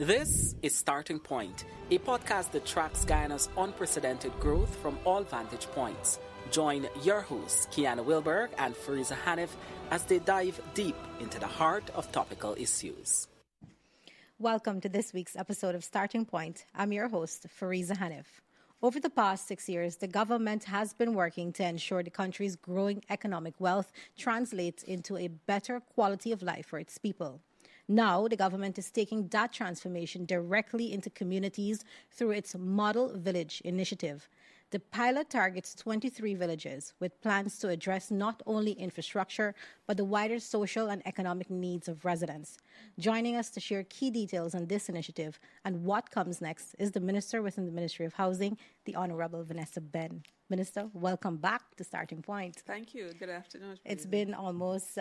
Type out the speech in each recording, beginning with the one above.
This is Starting Point, a podcast that tracks Guyana's unprecedented growth from all vantage points. Join your hosts, Kiana Wilberg and Fariza Hanif, as they dive deep into the heart of topical issues. Welcome to this week's episode of Starting Point. I'm your host, Fariza Hanif. Over the past 6 years, the government has been working to ensure the country's growing economic wealth translates into a better quality of life for its people. Now, the government is taking that transformation directly into communities through its Model Village initiative. The pilot targets 23 villages with plans to address not only infrastructure, but the wider social and economic needs of residents. Joining us to share key details on this initiative and what comes next is the Minister within the Ministry of Housing, the Honorable Vanessa Ben. Minister, welcome back to Starting Point. Thank you. Good afternoon. It's been almost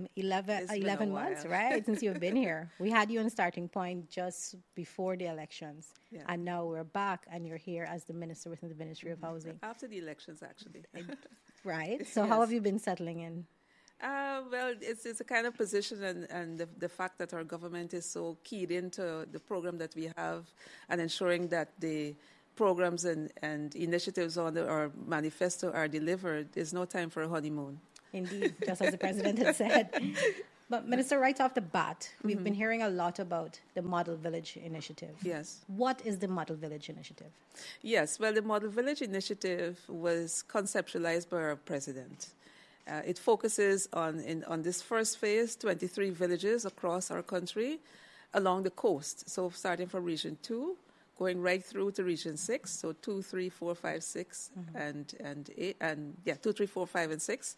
11 months, right, since you've been here. We had you on Starting Point just before the elections, and now we're back, and you're here as the Minister within the Ministry of Housing. After the elections, actually. Right. So how have you been settling in? Well, it's a kind of position, and the fact that our government is so keyed into the program that we have and ensuring that the programs and initiatives on our manifesto are delivered, there's no time for a honeymoon. Indeed, just as the President had said. But Minister, right off the bat, we've been hearing a lot about the Model Village Initiative. Yes. What is the Model Village Initiative? Yes, well, the Model Village Initiative was conceptualized by our President. It focuses on this first phase, 23 villages across our country along the coast. So starting from Region 2, going right through to Region 6, so 2, 3, 4, 5, 6, and 8, 2, 3, 4, 5, and 6,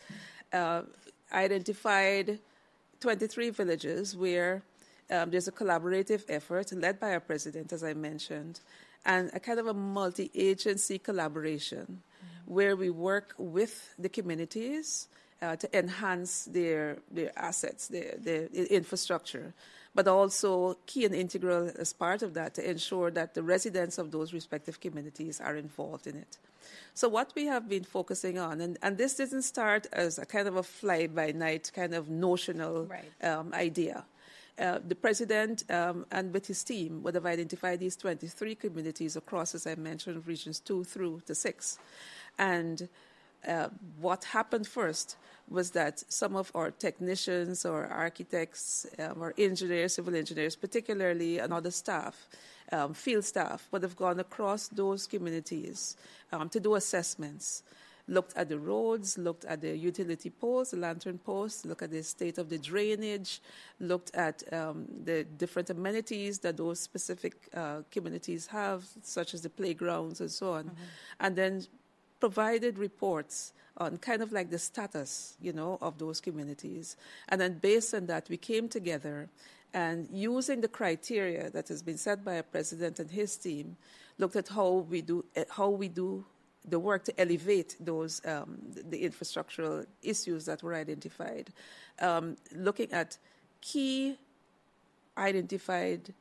identified 23 villages where there's a collaborative effort led by our President, as I mentioned, and a kind of a multi-agency collaboration where we work with the communities to enhance their assets, their infrastructure, but also key and integral as part of that to ensure that the residents of those respective communities are involved in it. So what we have been focusing on, and this didn't start as a kind of a fly-by-night kind of notional idea. The President and with his team would have identified these 23 communities across, as I mentioned, regions 2 through to 6. And what happened first was that some of our technicians or architects or engineers, civil engineers particularly, and other staff, field staff, would have gone across those communities to do assessments, looked at the roads, looked at the utility poles, the lantern posts, looked at the state of the drainage, looked at the different amenities that those specific communities have, such as the playgrounds and so on, and then provided reports on kind of like the status, of those communities. And then based on that, we came together and using the criteria that has been set by our President and his team, looked at how we do the work to elevate those, the infrastructural issues that were identified, looking at key identified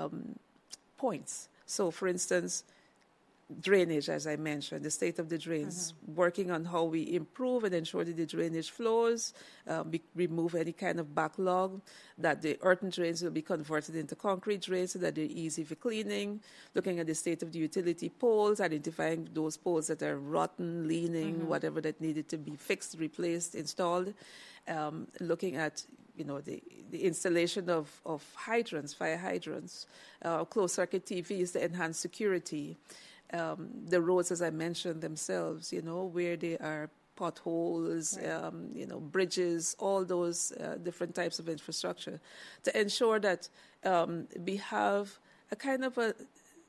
points. So, for instance, drainage, as I mentioned, the state of the drains, working on how we improve and ensure that the drainage flows, remove any kind of backlog, that the earthen drains will be converted into concrete drains so that they're easy for cleaning, looking at the state of the utility poles, identifying those poles that are rotten, leaning, whatever that needed to be fixed, replaced, installed, looking at the installation of hydrants, fire hydrants, closed-circuit TVs to enhance security, the roads, as I mentioned themselves, where there are potholes, bridges, all those different types of infrastructure, to ensure that we have a kind of a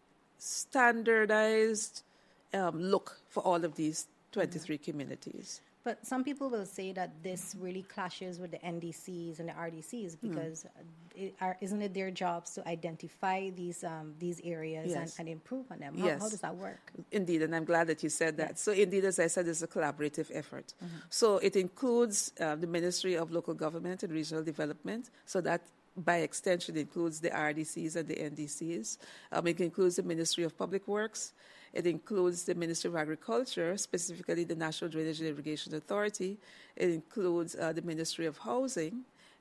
standardized look for all of these 23 communities. But some people will say that this really clashes with the NDCs and the RDCs because isn't it their jobs to identify these areas and improve on them? How does that work? Indeed, and I'm glad that you said that. So indeed, as I said, it's a collaborative effort. So it includes the Ministry of Local Government and Regional Development, so that by extension includes the RDCs and the NDCs. It includes the Ministry of Public Works. It includes the Ministry of Agriculture, specifically the National Drainage and Irrigation Authority. It includes the Ministry of Housing,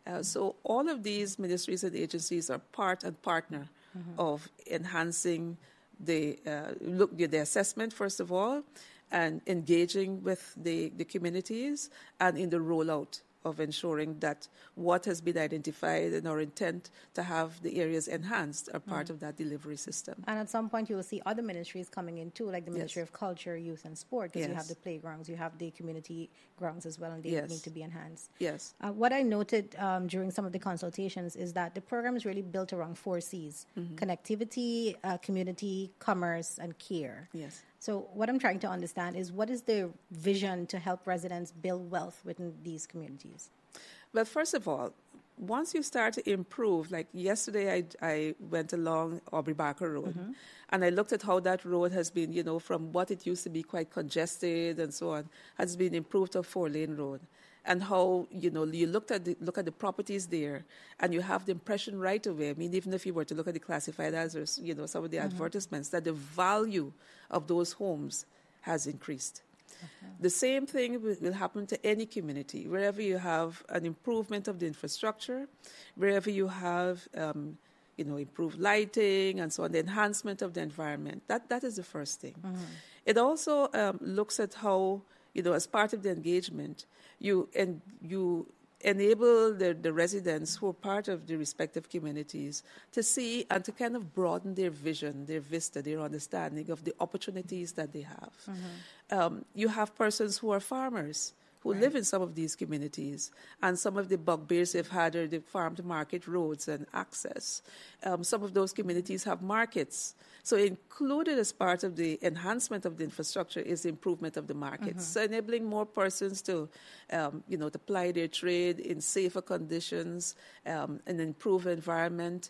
So all of these ministries and agencies are part and partner of enhancing the assessment, first of all, and engaging with the communities, and in the rollout of ensuring that what has been identified and our intent to have the areas enhanced are part of that delivery system. And at some point you will see other ministries coming in too, like the Ministry of Culture, Youth and Sport, because you have the playgrounds, you have the community grounds as well, and they need to be enhanced. Yes. What I noted during some of the consultations is that the program is really built around 4 C's: connectivity, community, commerce, and care. Yes. So what I'm trying to understand is, what is the vision to help residents build wealth within these communities? Well, first of all, once you start to improve, like yesterday I went along Aubrey Barker Road, and I looked at how that road has been, from what it used to be quite congested and so on, has been improved to a 4-lane road. And how, you look at the properties there, and you have the impression right away. I mean, even if you were to look at the classified as, or, some of the advertisements, that the value of those homes has increased. The same thing will happen to any community. Wherever you have an improvement of the infrastructure, wherever you have, improved lighting and so on, the enhancement of the environment, that is the first thing. It also looks at how, as part of the engagement, you enable the residents who are part of the respective communities to see and to kind of broaden their vision, their vista, their understanding of the opportunities that they have. You have persons who are farmers who live in some of these communities, and some of the bugbears they've had are the farm-to-market roads and access. Some of those communities have markets. So included as part of the enhancement of the infrastructure is the improvement of the markets. So enabling more persons to, to ply their trade in safer conditions, an improved environment,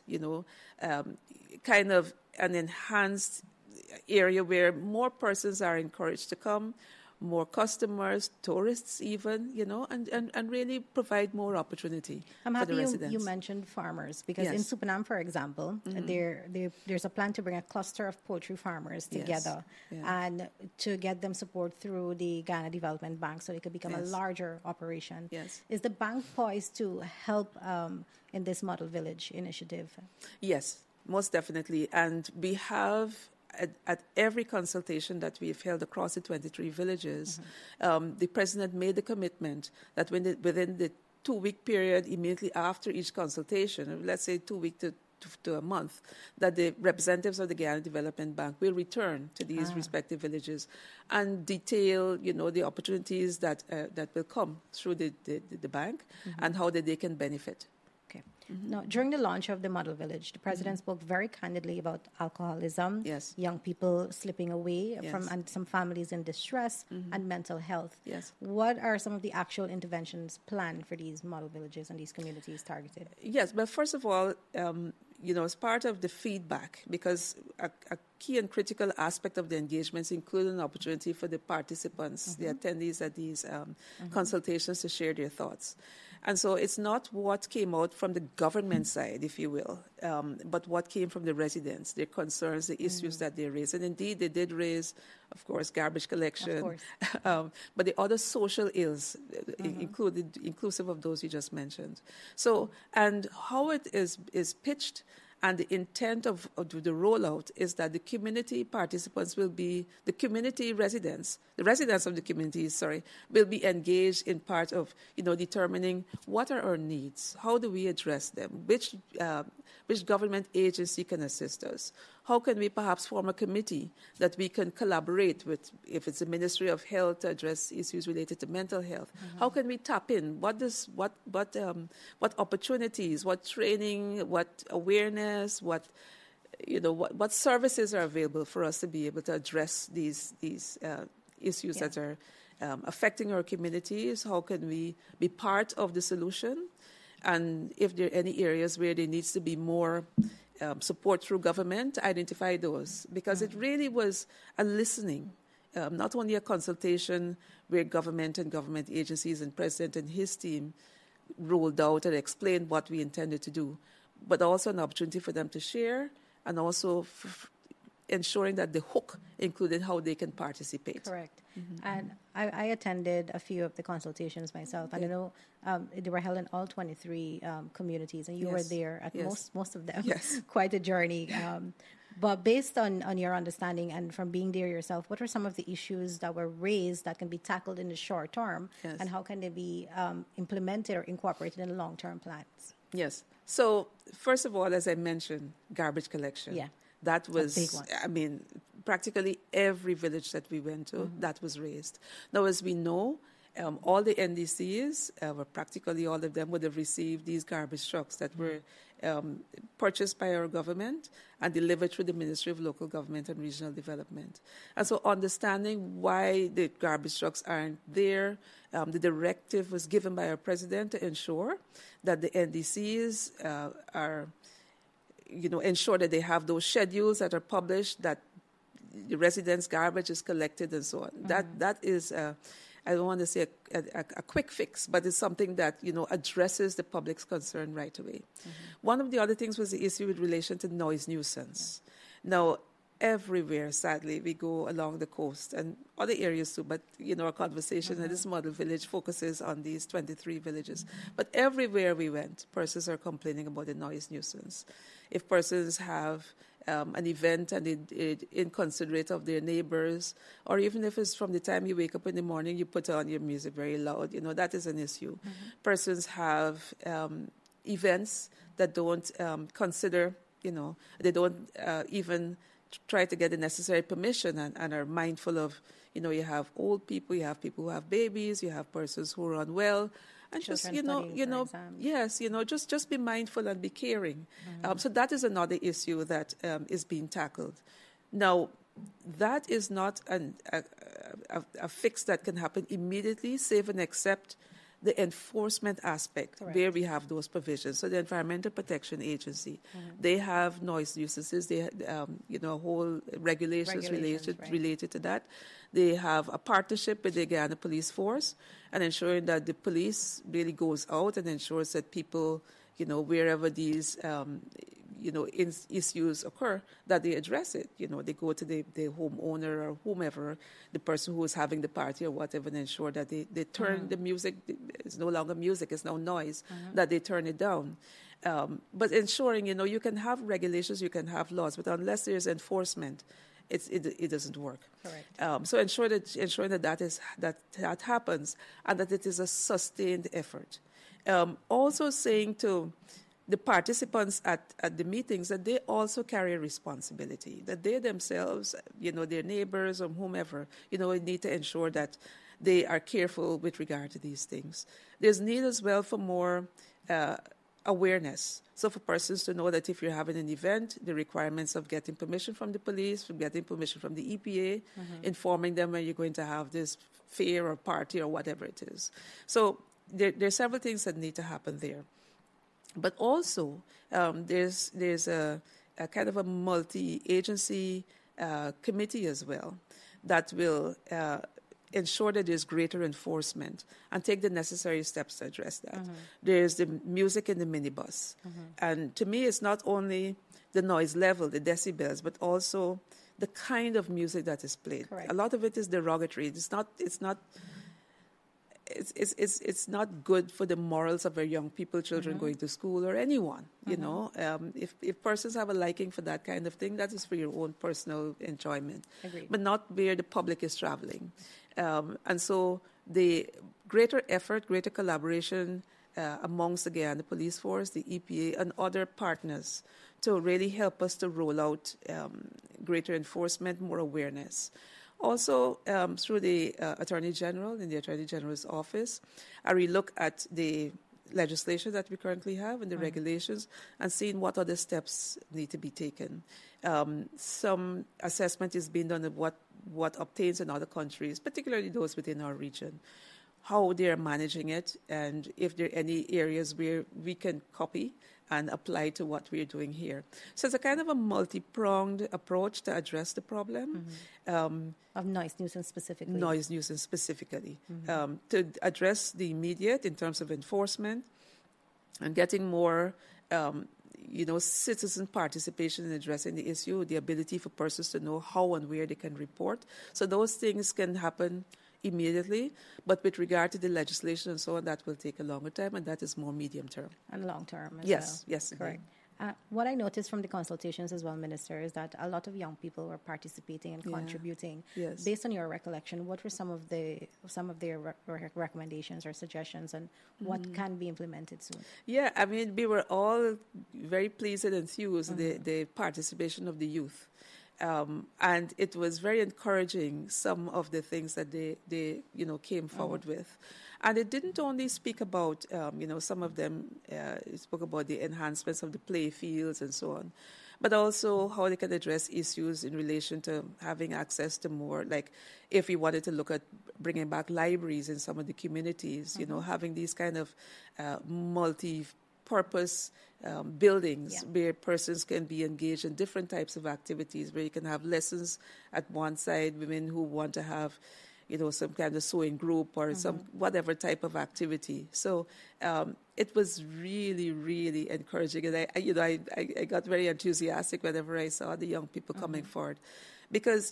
kind of an enhanced area where more persons are encouraged to come, more customers, tourists even, and really provide more opportunity for the residents. I'm happy you mentioned farmers, because in Supanam, for example, there's a plan to bring a cluster of poultry farmers together and to get them support through the Ghana Development Bank so they could become a larger operation. Is the bank poised to help in this Model Village initiative? Yes, most definitely. And we have, at every consultation that we've held across the 23 villages, the president made the commitment that within the 2-week period immediately after each consultation, let's say 2 weeks to a month, that the representatives of the Ghana Development Bank will return to these respective villages and detail, the opportunities that will come through the bank and how that they can benefit. Now, during the launch of the Model Village, the president spoke very candidly about alcoholism, young people slipping away from, and some families in distress, and mental health. What are some of the actual interventions planned for these model villages and these communities targeted? Yes, but first of all, as part of the feedback, because a key and critical aspect of the engagements include an opportunity for the participants, the attendees at these consultations, to share their thoughts. And so it's not what came out from the government side, if you will, but what came from the residents, their concerns, the issues that they raised. And indeed, they did raise, of course, garbage collection, but the other social ills, inclusive of those you just mentioned. So, and how it is pitched, and the intent of the rollout is that the community participants will be, the residents of the communities, will be engaged in part of, determining what are our needs, how do we address them, which government agency can assist us, how can we perhaps form a committee that we can collaborate with, if it's the Ministry of Health to address issues related to mental health, how can we tap in, what opportunities, what training, what awareness, what services are available for us to be able to address these issues that are affecting our communities, how can we be part of the solution, and if there are any areas where there needs to be more support through government, identify those, because it really was a listening, not only a consultation where government and government agencies and President and his team rolled out and explained what we intended to do, but also an opportunity for them to share and also ensuring that the hook included how they can participate. Correct. And I attended a few of the consultations myself, and I know they were held in all 23 communities, and you were there at most of them. Yes. Quite a journey. But based on your understanding and from being there yourself, what are some of the issues that were raised that can be tackled in the short term, and how can they be implemented or incorporated in long-term plans? Yes. So first of all, as I mentioned, garbage collection. Yeah. That was, a big one. I mean, practically every village that we went to, that was raised. Now, as we know, all the NDCs, or practically all of them, would have received these garbage trucks that were purchased by our government and delivered through the Ministry of Local Government and Regional Development. And so understanding why the garbage trucks aren't there, the directive was given by our president to ensure that the NDCs are, ensure that they have those schedules that are published, that the residents' garbage is collected and so on. That is, I don't want to say a quick fix, but it's something that, addresses the public's concern right away. One of the other things was the issue with relation to noise nuisance. Now, everywhere, sadly, we go along the coast and other areas too, but, our conversation at this model village focuses on these 23 villages. But everywhere we went, persons are complaining about the noise nuisance. If persons have an event and it inconsiderate of their neighbors, or even if it's from the time you wake up in the morning, you put on your music very loud, that is an issue. Persons have events that don't consider, they don't even try to get the necessary permission and are mindful of, you have old people, you have people who have babies, you have persons who are unwell. And children just, just be mindful and be caring. So that is another issue that is being tackled. Now, that is not a fix that can happen immediately, save and except the enforcement aspect. Correct. Where we have those provisions. So the Environmental Protection Agency, they have noise nuisances. They whole regulations related to that. They have a partnership with the Guyana Police Force and ensuring that the police really goes out and ensures that people, wherever these issues occur, that they address it. They go to the homeowner or whomever, the person who is having the party or whatever, and ensure that they turn the music. It's no longer music; it's now noise. That they turn it down. But ensuring, you can have regulations, you can have laws, but unless there's enforcement, it doesn't work. Correct. So ensuring that happens and that it is a sustained effort. Also saying to the participants at the meetings that they also carry a responsibility, that they themselves, their neighbors or whomever, need to ensure that they are careful with regard to these things. There's need as well for more awareness. So for persons to know that if you're having an event, the requirements of getting permission from the police, from getting permission from the EPA, informing them when you're going to have this fair or party or whatever it is. So there are several things that need to happen there. But also, there's a kind of a multi-agency committee as well that will ensure that there's greater enforcement and take the necessary steps to address that. There's the music in the minibus. And to me, it's not only the noise level, the decibels, but also the kind of music that is played. Correct. A lot of it is derogatory. It's not good for the morals of our young people, children going to school, or anyone. If persons have a liking for that kind of thing, that is for your own personal enjoyment. Agreed. But not where the public is traveling. And so the greater effort, greater collaboration amongst the Guyana Police Force, the EPA, and other partners to really help us to roll out greater enforcement, more awareness. Also, through the Attorney General in the Attorney General's office, I relook at the legislation that we currently have and the regulations and seeing what other steps need to be taken. Some assessment is being done of what obtains in other countries, particularly those within our region, how they are managing it, and if there are any areas where we can copy and apply to what we're doing here. So it's a kind of a multi-pronged approach to address the problem. Of noise nuisance specifically. To address the immediate in terms of enforcement and getting more, citizen participation in addressing the issue, the ability for persons to know how and where they can report. So those things can happen immediately, but with regard to the legislation and so on, that will take a longer time, and that is more medium term. And long term as yes, well. Yes, correct. What I noticed from the consultations as well, Minister, is that a lot of young people were participating and contributing. Yes. Based on your recollection, what were some of their recommendations or suggestions, and what can be implemented soon? Yeah, I mean, we were all very pleased and enthused the participation of the youth. And it was very encouraging, some of the things that they came forward with. And it didn't only speak about, some of them spoke about the enhancements of the play fields and so on, but also how they can address issues in relation to having access to more, like if we wanted to look at bringing back libraries in some of the communities, having these kind of multi-purpose buildings where persons can be engaged in different types of activities, where you can have lessons at one side, women who want to have some kind of sewing group or some whatever type of activity. So it was really, really encouraging, and I got very enthusiastic whenever I saw the young people coming forward, because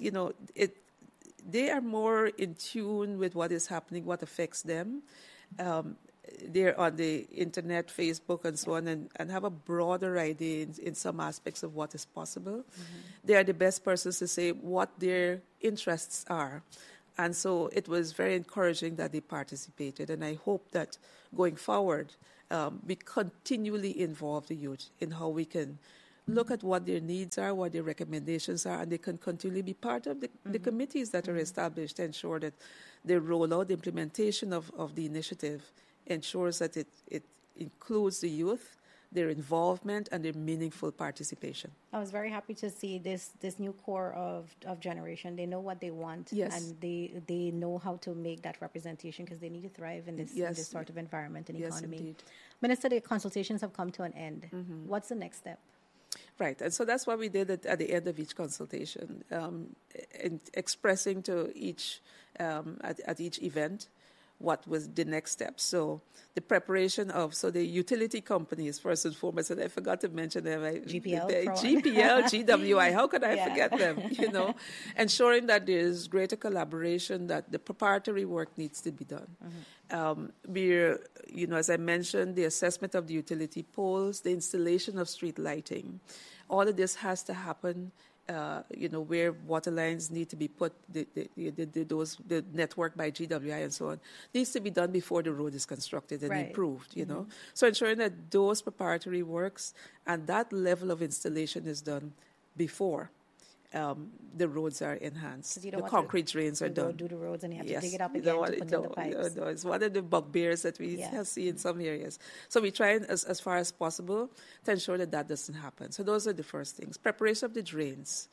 they are more in tune with what is happening, what affects them. They're on the internet, Facebook, and so on, and have a broader idea in some aspects of what is possible. They are the best persons to say what their interests are. And so it was very encouraging that they participated. And I hope that going forward, we continually involve the youth in how we can look at what their needs are, what their recommendations are, and they can continually be part of the committees that are established to ensure that the rollout, the implementation of the initiative ensures that it includes the youth, their involvement, and their meaningful participation. I was very happy to see this new core of generation. They know what they want, and they know how to make that representation, because they need to thrive in this sort of environment and economy. Indeed. Minister, the consultations have come to an end. What's the next step? Right, and so that's what we did at the end of each consultation, in expressing to each at each event what was the next step. So the preparation the utility companies, first and foremost, and I forgot to mention them. GPL, GWI, how could I forget them? Ensuring that there's greater collaboration, that the preparatory work needs to be done. We're, as I mentioned, the assessment of the utility poles, the installation of street lighting. All of this has to happen where water lines need to be put, the network by GWI and so on, needs to be done before the road is constructed and improved, So ensuring that those preparatory works and that level of installation is done before the roads are enhanced. The concrete drains are done. Do the roads and you have to dig it up again to put in the pipes. No, it's one of the bugbears that we see in some areas. So we try as far as possible to ensure that doesn't happen. So those are the first things. Preparation of the drains.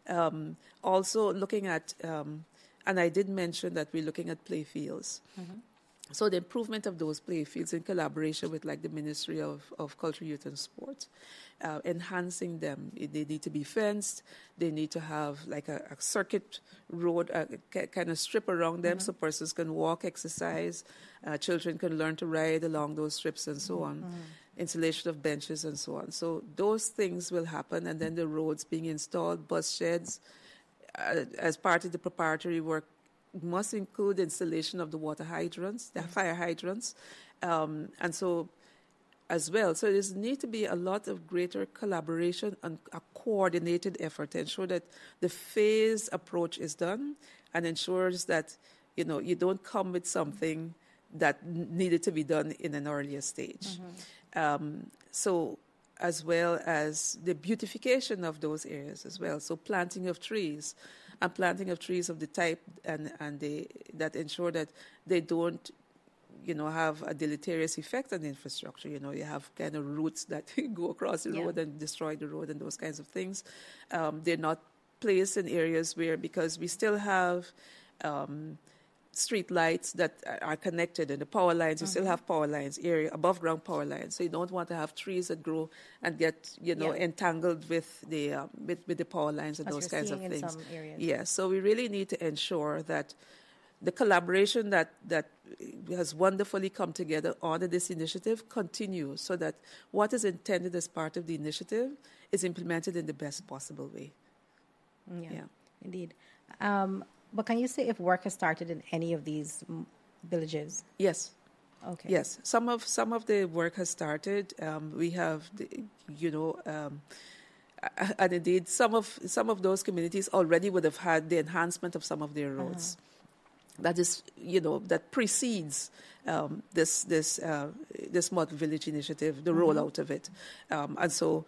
Also looking at, and I did mention that we're looking at play fields. So the improvement of those play fields in collaboration with the Ministry of Culture, Youth and Sport, enhancing them. They need to be fenced. They need to have a circuit road, kind of strip around them so persons can walk, exercise, children can learn to ride along those strips and so on. Installation of benches and so on. So those things will happen, and then the roads being installed, bus sheds, as part of the preparatory work, must include installation of the water hydrants, the fire hydrants, and so as well. So there needs to be a lot of greater collaboration and a coordinated effort to ensure that the phased approach is done and ensures that, you don't come with something that needed to be done in an earlier stage. So as well as the beautification of those areas as well. So planting of trees, and planting of trees of the type that ensure that they don't, have a deleterious effect on the infrastructure. You have kind of roots that go across the road and destroy the road and those kinds of things. They're not placed in areas because we still have street lights that are connected, and the power lines, you still have power lines, above ground power lines. So you don't want to have trees that grow and get, entangled with the power lines and those kinds of things. In some areas. Yes, so we really need to ensure that the collaboration that has wonderfully come together under this initiative continues, so that what is intended as part of the initiative is implemented in the best possible way. Yeah. Indeed. But can you say if work has started in any of these villages? Yes. Okay. Yes, some of the work has started. We have, and indeed, some of those communities already would have had the enhancement of some of their roads. That is, that precedes this Model Village initiative, the rollout of it, and so.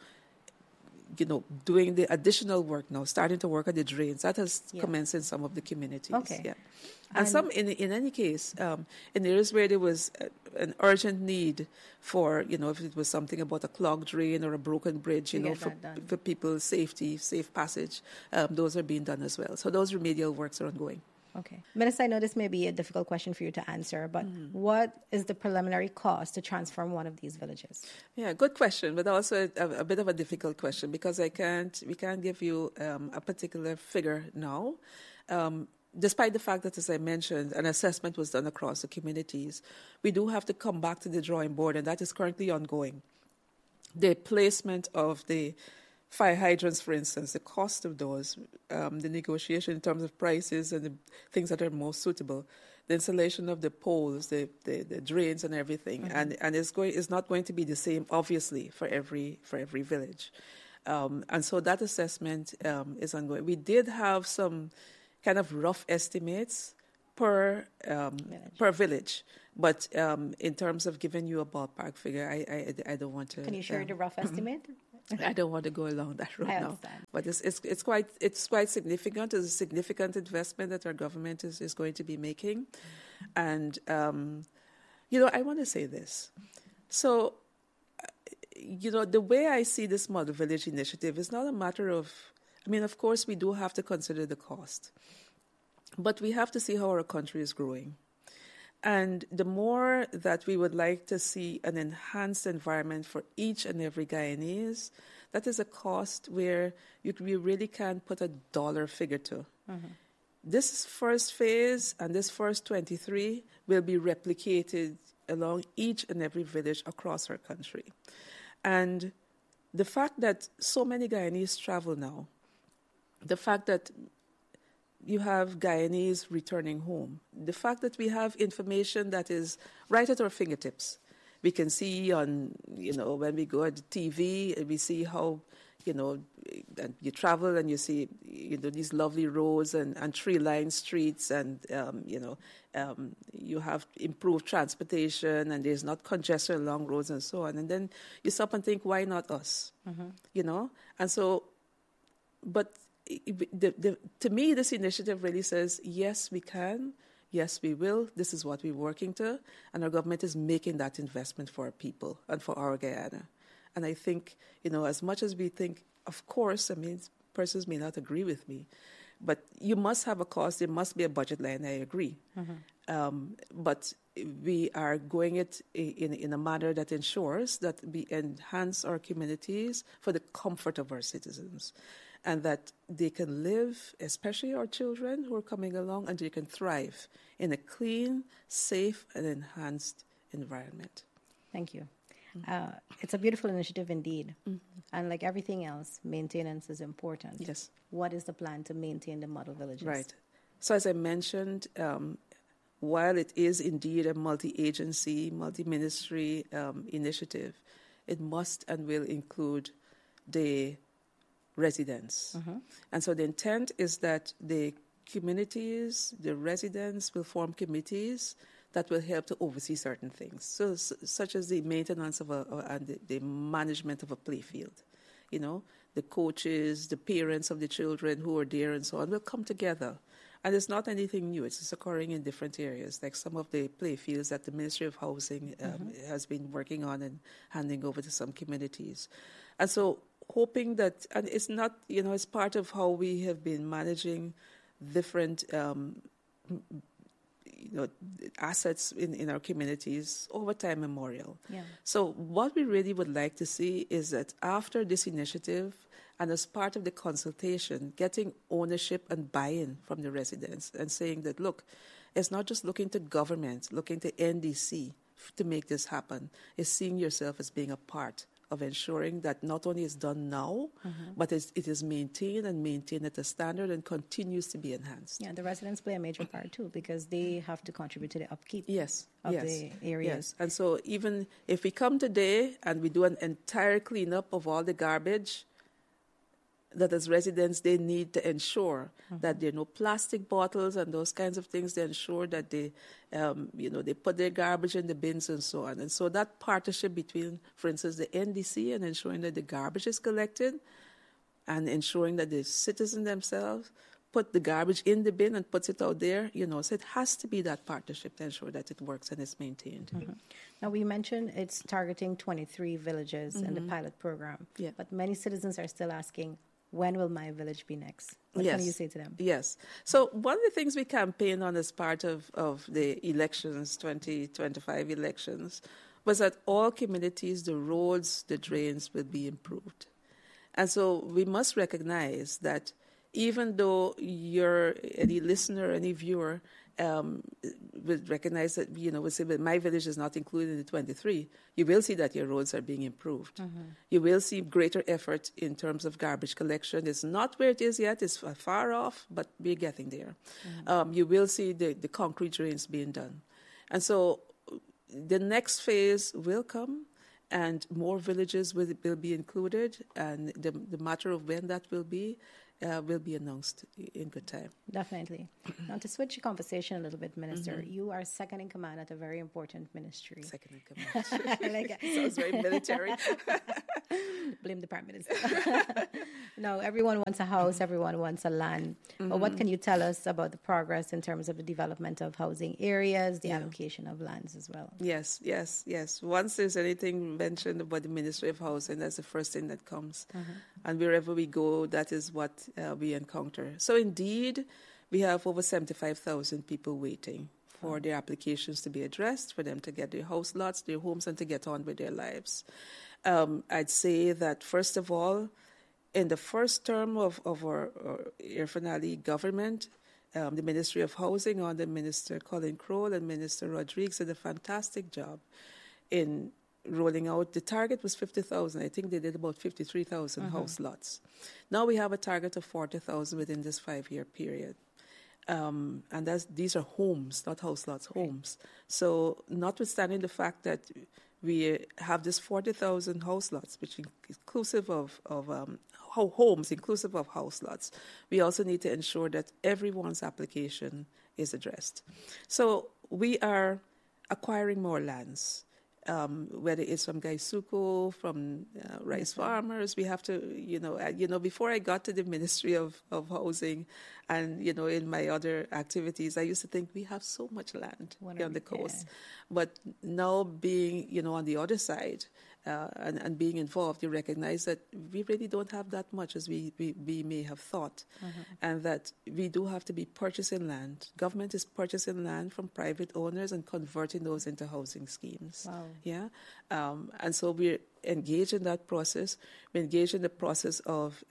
Doing the additional work now, starting to work on the drains, that has commenced in some of the communities. Okay. Yeah. And some, in any case, in areas where there was an urgent need for, if it was something about a clogged drain or a broken bridge, for people's safety, safe passage, those are being done as well. So those remedial works are ongoing. Okay. Minister, I know this may be a difficult question for you to answer, but what is the preliminary cost to transform one of these villages? Yeah, good question, but also a bit of a difficult question, because we can't give you a particular figure now. Despite the fact that, as I mentioned, an assessment was done across the communities, we do have to come back to the drawing board, and that is currently ongoing. The placement of the fire hydrants, for instance, the cost of those, the negotiation in terms of prices and the things that are most suitable, the installation of the poles, the drains and everything, and it's not going to be the same, obviously, for every village, and so that assessment is ongoing. We did have some kind of rough estimates per village. But in terms of giving you a ballpark figure, I don't want to. Can you share the rough estimate? I don't want to go along that road now. But it's quite significant. It's a significant investment that our government is going to be making. And, I want to say this. So, the way I see this Model Village initiative is not a matter of, of course, we do have to consider the cost. But we have to see how our country is growing. And the more that we would like to see an enhanced environment for each and every Guyanese, that is a cost where we really can't put a dollar figure to. This first phase and this first 23 will be replicated along each and every village across our country. And the fact that so many Guyanese travel now, the fact that you have Guyanese returning home, the fact that we have information that is right at our fingertips. We can see on, when we go to TV, we see how, and you travel and you see, these lovely roads and tree-lined streets, and, you have improved transportation and there's not congestion along roads and so on. And then you stop and think, why not us? And so, but to me, this initiative really says, yes, we can, yes, we will, this is what we're working to, and our government is making that investment for our people and for our Guyana. And I think, as much as we think, of course, persons may not agree with me, but you must have a cost, there must be a budget line, I agree. But we are going it in a manner that ensures that we enhance our communities for the comfort of our citizens, and that they can live, especially our children who are coming along, and they can thrive in a clean, safe, and enhanced environment. Thank you. It's a beautiful initiative indeed. And like everything else, maintenance is important. Yes. What is the plan to maintain the model villages? Right. So as I mentioned, while it is indeed a multi-agency, multi-ministry initiative, it must and will include the residents. And so the intent is that the communities, the residents will form committees that will help to oversee certain things, so such as the maintenance of and the management of a play field. The coaches, the parents of the children who are there and so on will come together. And it's not anything new. It's just occurring in different areas, like some of the play fields that the Ministry of Housing has been working on and handing over to some communities. And so hoping that, and it's not, it's part of how we have been managing different, assets in our communities over time immemorial. Yeah. So what we really would like to see is that after this initiative, and as part of the consultation, getting ownership and buy-in from the residents and saying that, look, It's not just looking to government, looking to NDC to make this happen. It's seeing yourself as being a part of ensuring that not only is done now, but it is maintained at a standard and continues to be enhanced. Yeah, the residents play a major part too, because they have to contribute to the upkeep of the areas. Yes, and so even if we come today and we do an entire cleanup of all the garbage, that as residents they need to ensure that there are no plastic bottles and those kinds of things. They ensure that they, they put their garbage in the bins and so on. And so that partnership between, for instance, the NDC and ensuring that the garbage is collected, and ensuring that the citizens themselves put the garbage in the bin and puts it out there. So it has to be that partnership to ensure that it works and is maintained. Now, we mentioned it's targeting 23 villages in the pilot program, but many citizens are still asking, when will my village be next? What can you say to them? Yes. So one of the things we campaigned on as part of the elections, 2025 elections, was that all communities, the roads, the drains will be improved. And so we must recognize that even though any listener, any viewer would recognize that, would say, but my village is not included in the 23, you will see that your roads are being improved. You will see greater effort in terms of garbage collection. It's not where it is yet, it's far off, but we're getting there. You will see the concrete drains being done. And so the next phase will come, and more villages will be included, and the matter of when that will be announced in good time. Definitely. Now, to switch the conversation a little bit, Minister, you are second in command at a very important ministry. Second in command. I like it. Sounds very military. Blame the Prime Minister. No, everyone wants a house, everyone wants a land. But what can you tell us about the progress in terms of the development of housing areas, the allocation of lands as well? Yes. Once there's anything mentioned about the Ministry of Housing, that's the first thing that comes. And wherever we go, that is what we encounter. So indeed, we have over 75,000 people waiting for their applications to be addressed, for them to get their house lots, their homes, and to get on with their lives. I'd say that, first of all, in the first term of our Irfaan Ali government, the Ministry of Housing under Minister Colin Crowell and Minister Rodriguez did a fantastic job in rolling out. The target was 50,000. I think they did about 53,000 house lots. Now we have a target of 40,000 within this 5-year period. And these are homes, not house lots, homes. So notwithstanding the fact that we have this 40,000 house lots, which is inclusive of homes, inclusive of house lots, we also need to ensure that everyone's application is addressed. So we are acquiring more lands. Whether it's from Gaisuco, from rice farmers, we have to, before I got to the Ministry of Housing and, in my other activities, I used to think we have so much land here on the coast. But now being, on the other side and being involved, you recognize that we really don't have that much as we may have thought. And that we do have to be purchasing land. Government is purchasing land from private owners and converting those into housing schemes. Wow. Yeah. And so we're engaged in that process. We're engaged in the process of,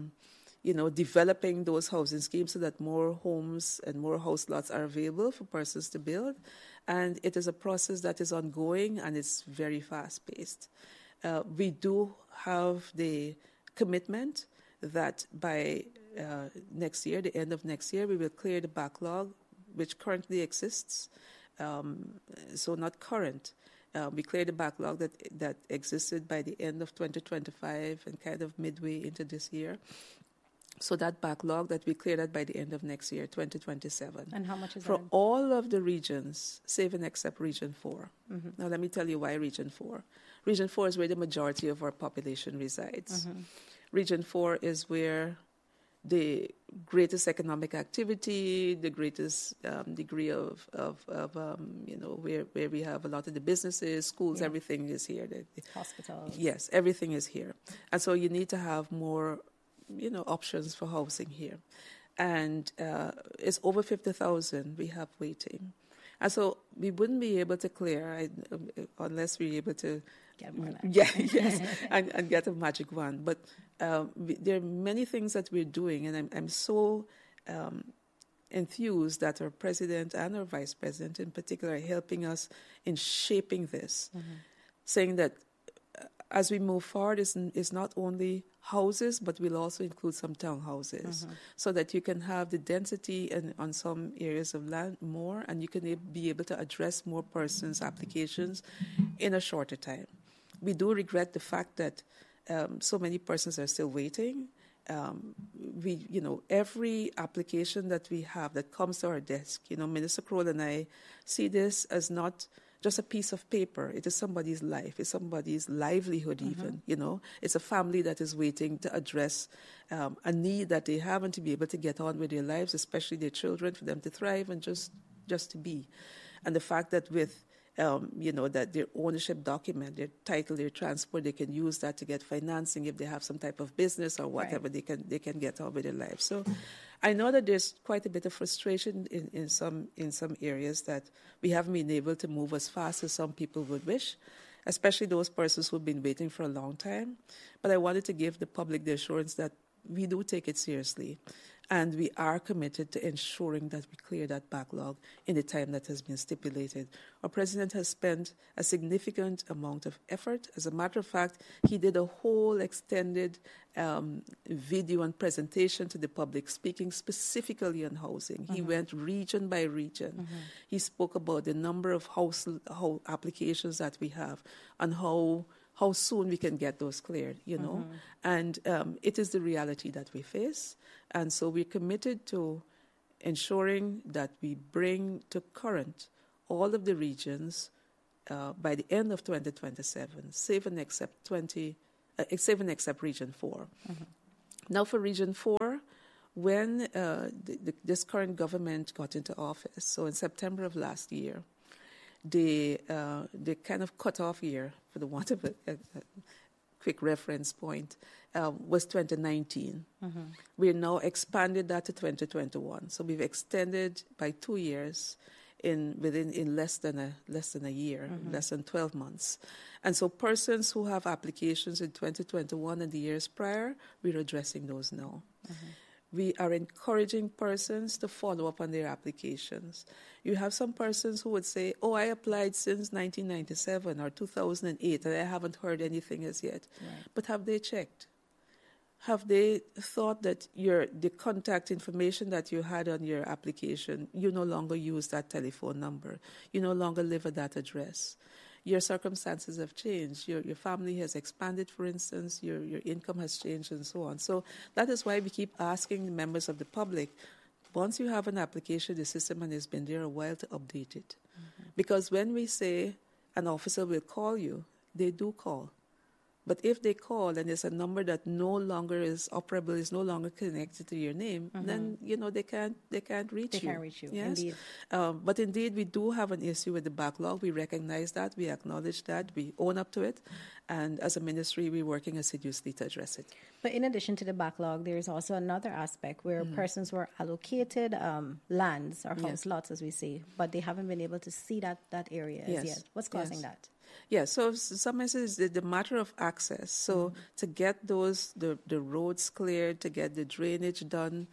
developing those housing schemes so that more homes and more house lots are available for persons to build. And it is a process that is ongoing and it's very fast-paced. We do have the commitment that by next year, the end of next year, we will clear the backlog which currently exists. So not current. We clear the backlog that existed by the end of 2025 and kind of midway into this year. So that backlog that we clear that by the end of next year, 2027. And how much is for that? all of the regions, save and except Region 4. Now let me tell you why Region 4. Region 4 is where the majority of our population resides. Region 4 is where the greatest economic activity, the greatest degree of where we have a lot of the businesses, schools, everything is here. Hospitals. Yes, everything is here. And so you need to have more options for housing here. And it's over 50,000 we have waiting. And so we wouldn't be able to clear unless we're able to get more land. Yes, and get a magic wand. But there are many things that we're doing, and I'm so enthused that our president and our vice president in particular are helping us in shaping this, saying that as we move forward, it's not only houses, but we'll also include some townhouses, so that you can have the density on some areas of land more, and you can be able to address more persons' applications in a shorter time. We do regret the fact that so many persons are still waiting. Every application that we have that comes to our desk, Minister Kroll and I see this as not just a piece of paper. It is somebody's life. It's somebody's livelihood even, It's a family that is waiting to address a need that they have and to be able to get on with their lives, especially their children, for them to thrive and just to be. And the fact that with that their ownership document, their title, their transport, they can use that to get financing if they have some type of business or whatever. Right. They can get on with their life. So I know that there's quite a bit of frustration in some areas that we haven't been able to move as fast as some people would wish, especially those persons who've been waiting for a long time. But I wanted to give the public the assurance that we do take it seriously. And we are committed to ensuring that we clear that backlog in the time that has been stipulated. Our president has spent a significant amount of effort. As a matter of fact, he did a whole extended video and presentation to the public, speaking specifically on housing. He went region by region. He spoke about the number of house applications that we have and how soon we can get those cleared, And it is the reality that we face. And so we're committed to ensuring that we bring to current all of the regions by the end of 2027, save and except Region 4. Now for Region 4, when this current government got into office, so in September of last year, the kind of cut-off year, for the want of a quick reference point, was 2019. We now expanded that to 2021. So we've extended by 2 years in less than a year, less than 12 months. And so persons who have applications in 2021 and the years prior, we're addressing those now. We are encouraging persons to follow up on their applications. You have some persons who would say, I applied since 1997 or 2008 and I haven't heard anything as yet. Right. But have they checked? Have they thought that the contact information that you had on your application, you no longer use that telephone number? You no longer live at that address? Your circumstances have changed. Your family has expanded, for instance. Your income has changed and so on. So that is why we keep asking members of the public, once you have an application, the system has been there a while, to update it. Because when we say an officer will call you, they do call. But if they call and it's a number that no longer is operable, is no longer connected to your name, then they can't reach you. They can't reach you. Yes? Indeed. But indeed, we do have an issue with the backlog. We recognize that. We acknowledge that. We own up to it. And as a ministry, we're working assiduously to address it. But in addition to the backlog, there is also another aspect where persons were allocated lands or house lots, as we say, but they haven't been able to see that area as yet. What's causing that? Yeah, so some instances, the matter of access. So to get the roads cleared, to get the drainage done,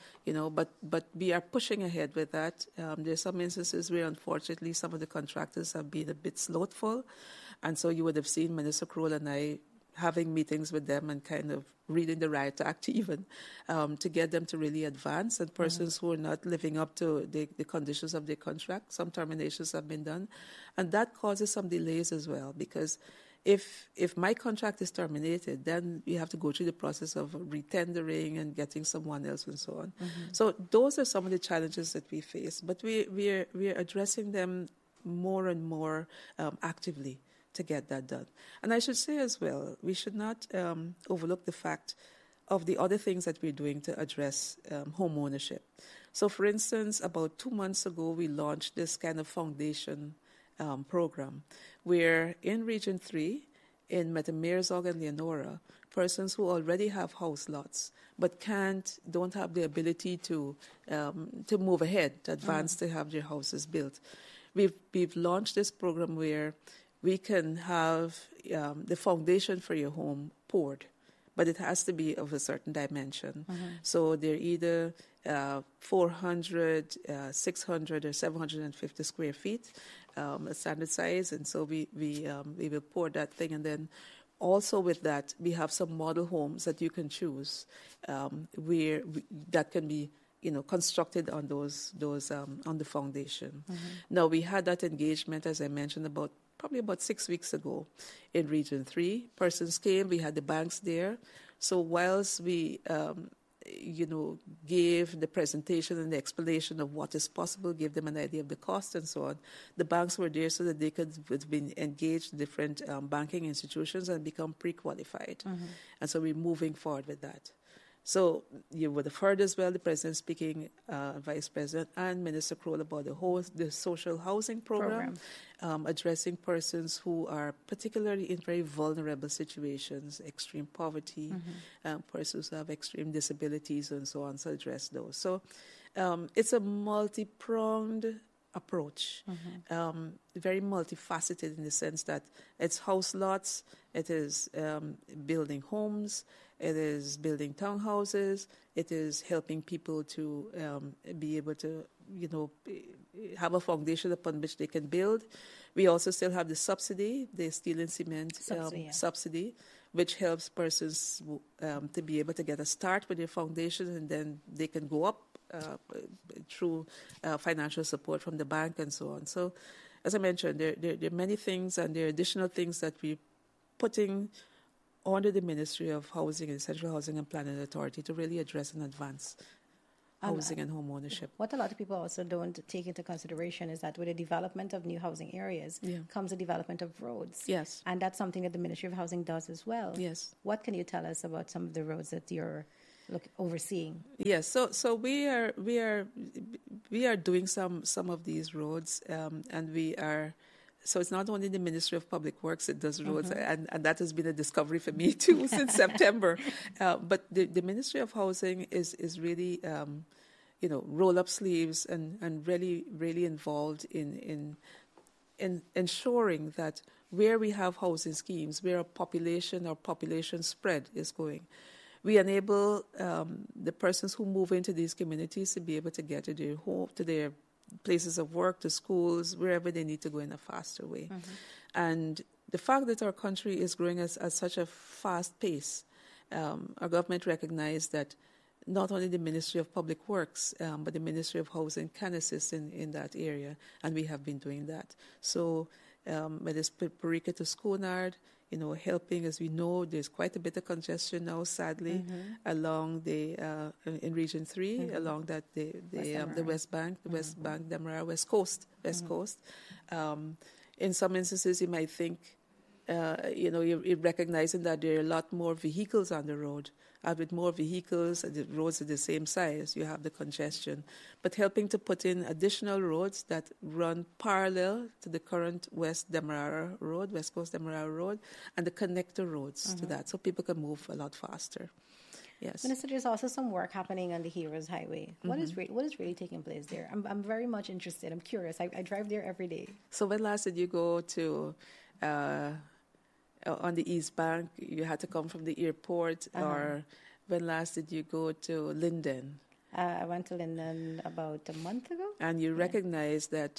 but we are pushing ahead with that. There's some instances where, unfortunately, some of the contractors have been a bit slothful. And so you would have seen Minister Kroll and I having meetings with them and kind of reading the Riot Act even to get them to really advance. And persons who are not living up to the conditions of their contract, some terminations have been done. And that causes some delays as well, because if my contract is terminated, then we have to go through the process of retendering and getting someone else and so on. So those are some of the challenges that we face. But we're addressing them more and more actively to get that done. And I should say as well, we should not overlook the fact of the other things that we're doing to address home ownership. So for instance, about 2 months ago, we launched this kind of foundation program where in Region 3, in Metamerersog and Leonora, persons who already have house lots but don't have the ability to move ahead, to advance, to have their houses built. We've launched this program where we can have the foundation for your home poured but it has to be of a certain dimension. So they're either 400, 600, or 750 square feet, a standard size, and so we will pour that thing, and then also with that we have some model homes that you can choose, that can be constructed on those on the foundation. Now we had that engagement, as I mentioned, probably about 6 weeks ago in Region 3. Persons came, we had the banks there. So whilst we gave the presentation and the explanation of what is possible, give them an idea of the cost and so on, the banks were there so that they could be engaged in different banking institutions and become pre-qualified. And so we're moving forward with that. So you would have heard as well the President speaking, Vice President and Minister Kroll about the social housing program. Addressing persons who are particularly in very vulnerable situations, extreme poverty, persons who have extreme disabilities and so on, so address those. So it's a multi-pronged approach, very multifaceted in the sense that it's house lots, it is building homes, it is building townhouses, it is helping people to be able to, have a foundation upon which they can build. We also still have the subsidy, the steel and cement subsidy, which helps persons to be able to get a start with their foundation, and then they can go up through financial support from the bank and so on. So, as I mentioned, there are many things, and there are additional things that we're putting under the Ministry of Housing and Central Housing and Planning Authority to really address and advance housing and home ownership. What a lot of people also don't take into consideration is that with the development of new housing areas comes the development of roads. Yes. And that's something that the Ministry of Housing does as well. Yes. What can you tell us about some of the roads that you're overseeing? Yes. So we are doing some of these roads, and we are. So it's not only the Ministry of Public Works that does roads, and that has been a discovery for me too since September. But the Ministry of Housing is really, roll up sleeves and really, really involved in ensuring that where we have housing schemes, where a population spread is going, we enable the persons who move into these communities to be able to get to their home, to their places of work, to schools, wherever they need to go in a faster way. And the fact that our country is growing at such a fast pace, our government recognized that not only the Ministry of Public Works, but the Ministry of Housing can assist in that area, and we have been doing that. So whether it's Parika to Skonard, helping, as we know, there's quite a bit of congestion now, sadly, along in Region 3, along that the West Bank, Demerara, West Coast. In some instances, you might think, you're recognizing that there are a lot more vehicles on the road. And with more vehicles, the roads are the same size, you have the congestion. But helping to put in additional roads that run parallel to the current West Coast Demerara Road, and the connector roads to that, so people can move a lot faster. Yes. Minister, there's also some work happening on the Heroes Highway. What is really taking place there? I'm very much interested. I'm curious. I drive there every day. So when last did you go to... on the East Bank, you had to come from the airport, or when last did you go to Linden? I went to Linden about a month ago. And you recognize that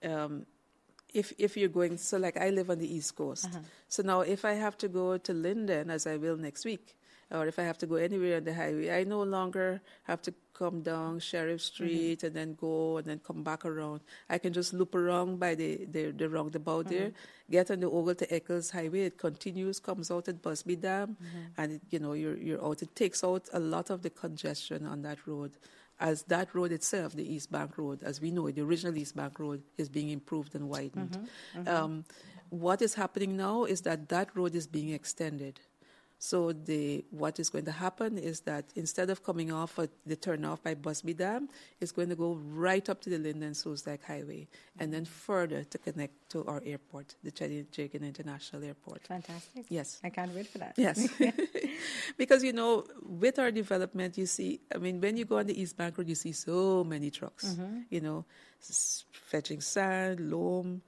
if you're going, so like I live on the East Coast, so now if I have to go to Linden, as I will next week, or if I have to go anywhere on the highway, I no longer have to come down Sheriff Street and then go and then come back around. I can just loop around by the roundabout there, get on the Ogle to Eccles Highway. It continues, comes out at Busby Dam, and you're out. It takes out a lot of the congestion on that road, as that road itself, the East Bank Road, as we know it, the original East Bank Road, is being improved and widened. What is happening now is that road is being extended. So what is going to happen is that instead of coming off at the turnoff by Busby Dam, it's going to go right up to the Linden-Soesdijk Highway, and then further to connect to our airport, the Chadian International Airport. Fantastic. Yes. I can't wait for that. Yes. Because, with our development, you see, when you go on the East Bank Road, you see so many trucks, fetching sand, loam,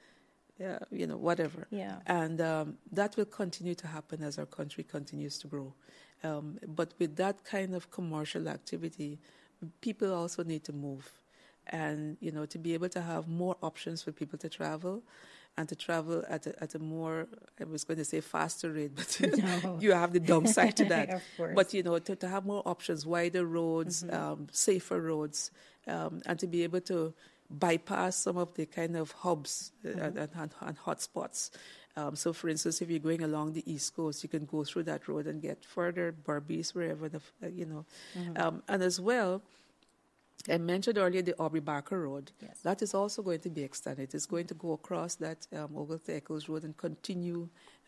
whatever. Yeah. And that will continue to happen as our country continues to grow. But with that kind of commercial activity, people also need to move. And, to be able to have more options for people to travel, and to travel at a more, I was going to say faster rate, but no. You have the downside to that. Of course. But, to have more options, wider roads, safer roads, and to be able to bypass some of the kind of hubs and hotspots. So, for instance, if you're going along the East Coast, you can go through that road and get further, Berbice, wherever, and as well, I mentioned earlier the Aubrey Barker Road. Yes. That is also going to be extended. It's going to go across that Oglethorpe Eccles Road and continue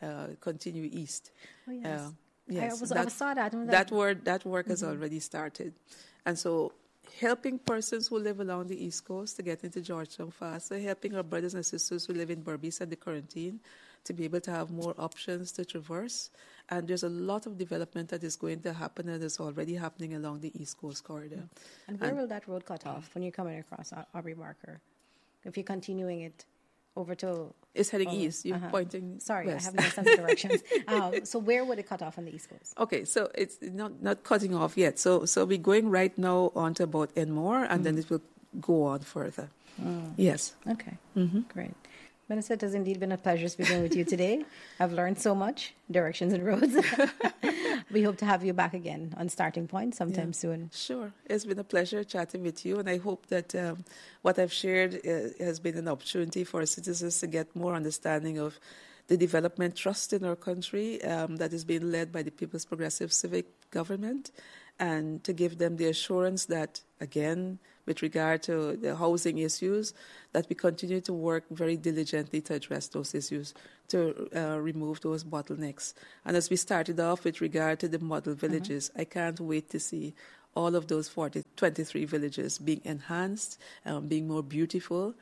east. Oh, yes. Yes. I saw that. That work has already started. And so helping persons who live along the East Coast to get into Georgetown faster, helping our brothers and sisters who live in Berbice and the Quarantine to be able to have more options to traverse. And there's a lot of development that is going to happen and is already happening along the East Coast corridor. And where will that road cut off when you're coming across Aubrey Barker? If you're continuing it over to... It's heading east. You're pointing Sorry, west. I have no sense of directions. So where would it cut off on the East Coast? Okay, so it's not cutting off yet. So we're going right now on to about Enmore, and then it will go on further. Yes. Okay, great. Minister, it has indeed been a pleasure speaking with you today. I've learned so much, directions and roads. We hope to have you back again on Starting Point sometime soon. Sure. It's been a pleasure chatting with you, and I hope that what I've shared has been an opportunity for citizens to get more understanding of the development trust in our country that is being led by the People's Progressive Civic Government, and to give them the assurance that, again, with regard to the housing issues, that we continue to work very diligently to address those issues, to remove those bottlenecks. And as we started off with regard to the model villages, I can't wait to see all of those 23 villages being enhanced, being more beautiful.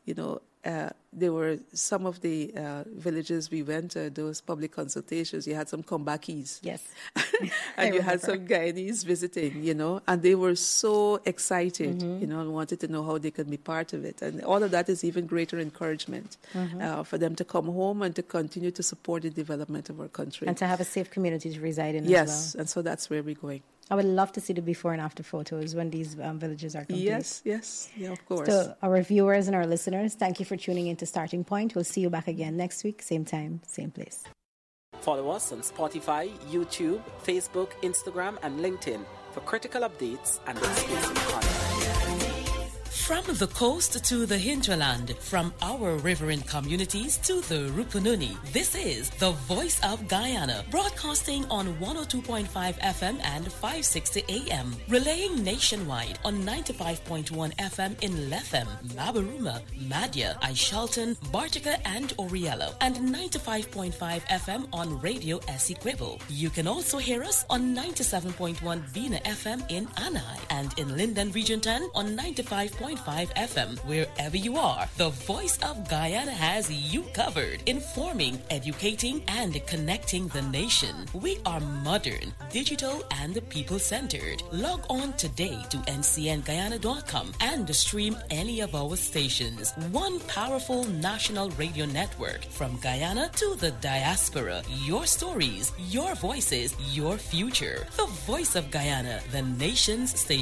There were some of the villages we went to, those public consultations, you had some Combakis. Yes. And you had some Guyanese visiting, and they were so excited, and wanted to know how they could be part of it. And all of that is even greater encouragement for them to come home and to continue to support the development of our country. And to have a safe community to reside in as well. Yes, and so that's where we're going. I would love to see the before and after photos when these villages are complete. Yes, yeah, of course. So our viewers and our listeners, thank you for tuning in to Starting Point. We'll see you back again next week, same time, same place. Follow us on Spotify, YouTube, Facebook, Instagram, and LinkedIn for critical updates and exclusive content. From the coast to the hinterland, from our riverine communities to the Rupununi, this is the Voice of Guyana, broadcasting on 102.5 FM and 560 AM, relaying nationwide on 95.1 FM in Lethem, Mabaruma, Madya, Aishalton, Bartica, and Oriello, and 95.5 FM on Radio Essequibo. You can also hear us on 97.1 Vina FM in Anai, and in Linden Region 10 on 95.5 FM. Wherever you are, the Voice of Guyana has you covered, informing, educating, and connecting the nation. We are modern, digital, and people-centered. Log on today to ncnguyana.com and stream any of our stations. One powerful national radio network from Guyana to the diaspora. Your stories, your voices, your future. The Voice of Guyana, the nation's station.